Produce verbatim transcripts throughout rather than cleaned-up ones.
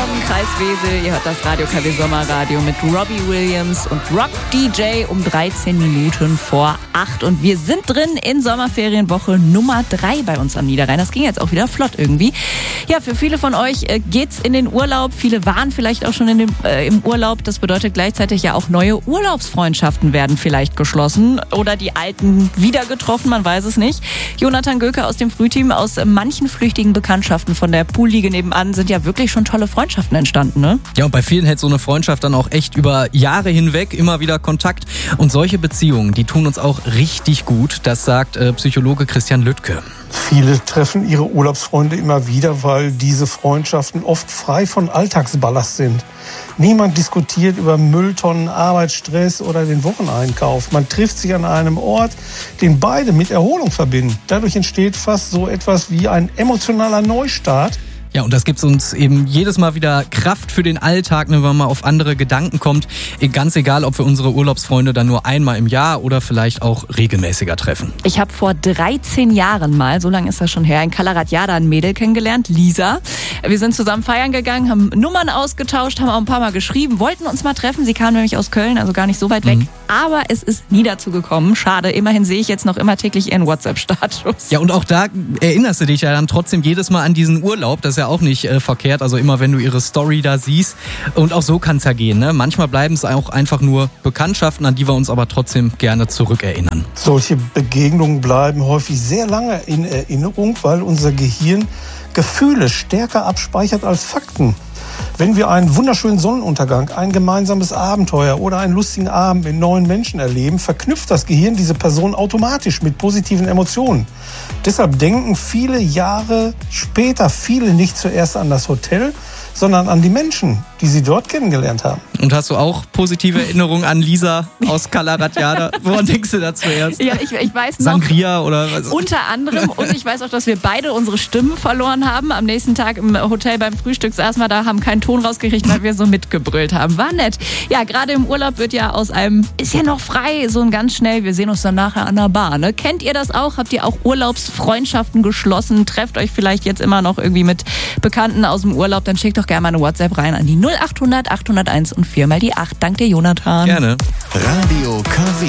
Morgen, Kreis Wesel. Ihr hört das Radio K W Sommerradio mit Robbie Williams und Rock D J um dreizehn Minuten vor acht. Und wir sind drin in Sommerferienwoche Nummer drei bei uns am Niederrhein. Das ging jetzt auch wieder flott irgendwie. Ja, für viele von euch äh, geht's in den Urlaub. Viele waren vielleicht auch schon in dem, äh, im Urlaub. Das bedeutet gleichzeitig ja auch neue Urlaubsfreundschaften werden vielleicht geschlossen oder die alten wieder getroffen, man weiß es nicht. Jonathan Göke aus dem Frühteam, aus manchen flüchtigen Bekanntschaften von der Poolliege nebenan sind ja wirklich schon tolle Freundschaften entstanden, ne? Ja, und bei vielen hält so eine Freundschaft dann auch echt über Jahre hinweg immer wieder Kontakt. Und solche Beziehungen, die tun uns auch richtig gut. Das sagt äh, Psychologe Christian Lüttke. Viele treffen ihre Urlaubsfreunde immer wieder, weil diese Freundschaften oft frei von Alltagsballast sind. Niemand diskutiert über Mülltonnen, Arbeitsstress oder den Wocheneinkauf. Man trifft sich an einem Ort, den beide mit Erholung verbinden. Dadurch entsteht fast so etwas wie ein emotionaler Neustart. Ja, und das gibt uns eben jedes Mal wieder Kraft für den Alltag, wenn man mal auf andere Gedanken kommt. Ganz egal, ob wir unsere Urlaubsfreunde dann nur einmal im Jahr oder vielleicht auch regelmäßiger treffen. Ich habe vor dreizehn Jahren mal, so lange ist das schon her, in Kalaratjada ein Mädel kennengelernt, Lisa. Wir sind zusammen feiern gegangen, haben Nummern ausgetauscht, haben auch ein paar Mal geschrieben, wollten uns mal treffen. Sie kam nämlich aus Köln, also gar nicht so weit weg. Mhm. Aber es ist nie dazu gekommen. Schade, immerhin sehe ich jetzt noch immer täglich ihren WhatsApp-Status. Ja, und auch da erinnerst du dich ja dann trotzdem jedes Mal an diesen Urlaub. Das ist ja auch nicht äh, verkehrt. Also immer, wenn du ihre Story da siehst. Und auch so kann es ja gehen, ne? Manchmal bleiben es auch einfach nur Bekanntschaften, an die wir uns aber trotzdem gerne zurückerinnern. Solche Begegnungen bleiben häufig sehr lange in Erinnerung, weil unser Gehirn Gefühle stärker abspeichert als Fakten. Wenn wir einen wunderschönen Sonnenuntergang, ein gemeinsames Abenteuer oder einen lustigen Abend mit neuen Menschen erleben, verknüpft das Gehirn diese Person automatisch mit positiven Emotionen. Deshalb denken viele Jahre später viele nicht zuerst an das Hotel, sondern an die Menschen, die sie dort kennengelernt haben. Und hast du auch positive Erinnerungen an Lisa aus Kalaratjada? Woran denkst du da zuerst? Ja, ich, ich weiß noch. Sangria oder was? Unter anderem. Und ich weiß auch, dass wir beide unsere Stimmen verloren haben. Am nächsten Tag im Hotel beim Frühstück saßen wir da, haben keinen Ton rausgekriegt, weil wir so mitgebrüllt haben. War nett. Ja, gerade im Urlaub wird ja aus einem, ist ja noch frei, so ein ganz schnell, wir sehen uns dann nachher an der Bar. Ne? Kennt ihr das auch? Habt ihr auch Urlaubsfreundschaften geschlossen? Trefft euch vielleicht jetzt immer noch irgendwie mit Bekannten aus dem Urlaub? Dann schickt doch gerne mal eine WhatsApp rein an die null acht hundert, acht null eins und vier mal die acht. Dank dir, Jonathan. Gerne. Radio K W. Hi,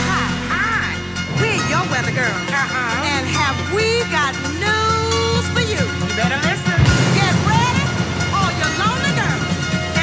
hi. We're your weather girl. Uh-huh. And have we got news for you? You better listen.